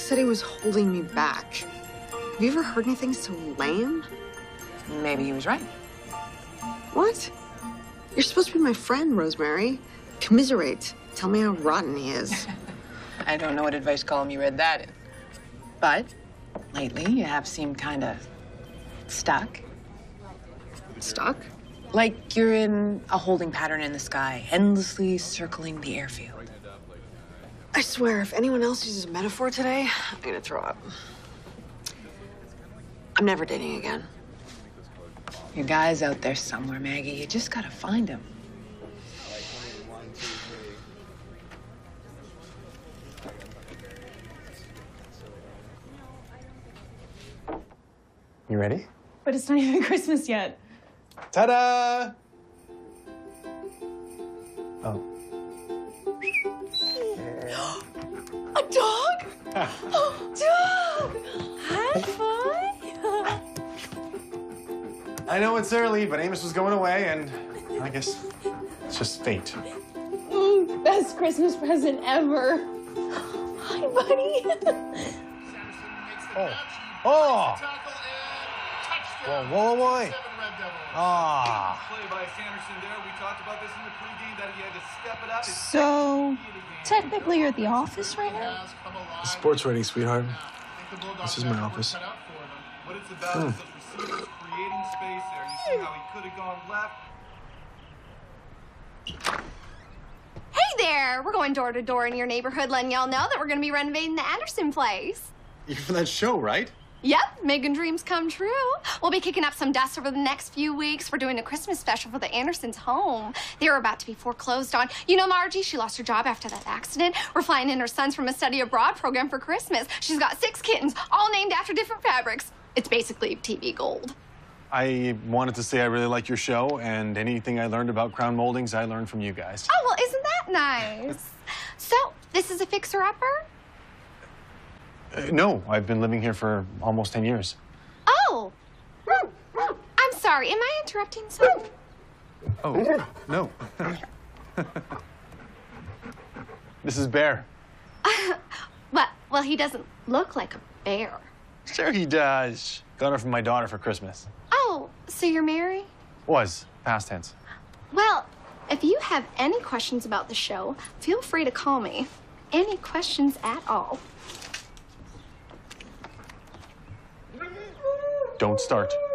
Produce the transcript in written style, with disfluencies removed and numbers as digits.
said he was holding me back. Have you ever heard anything so lame? Maybe he was right. What? You're supposed to be my friend, Rosemary. Commiserate. Tell me how rotten he is. I don't know what advice column you read that in. But lately, you have seemed kind of stuck. Stuck? Like you're in a holding pattern in the sky, endlessly circling the airfield. I swear, if anyone else uses a metaphor today, I'm gonna throw up. I'm never dating again. Your guy's out there somewhere, Maggie. You just gotta find him. You ready? But it's not even Christmas yet. Ta-da! Oh. A dog? Oh, dog! Hi, boy. I know it's early, but Amos was going away, and I guess it's just fate. Best Christmas present ever. Hi, buddy. Oh! Whoa, whoa, whoa! Ah! So, technically you're at the office right now? Sports writing, sweetheart. This is my office. Hey there! We're going door to door in your neighborhood letting y'all know that we're going to be renovating the Anderson place. You're from that show, right? Yep, making dreams come true. We'll be kicking up some dust over the next few weeks. We're doing a Christmas special for the Andersons' home. They were about to be foreclosed on. You know Margie, she lost her job after that accident. We're flying in her sons from a study abroad program for Christmas. She's got 6 kittens, all named after different fabrics. It's basically TV gold. I wanted to say I really like your show, and anything I learned about crown moldings, I learned from you guys. Oh, well, isn't that nice? So, this is a fixer-upper? No, I've been living here for almost 10 years. Oh! I'm sorry, am I interrupting something? Oh, no. This is Bear. Well, he doesn't look like a bear. Sure he does. Got her from my daughter for Christmas. Oh, so you're married? Was, past tense. Well, if you have any questions about the show, feel free to call me. Any questions at all. Don't start.